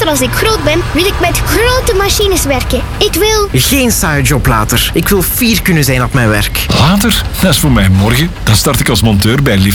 later als ik groot ben, wil ik met grote machines werken. Ik wil... Geen saaie job later. Ik wil fier kunnen zijn op mijn werk. Later? Dat is voor mij morgen. Dan start ik als monteur bij Lift.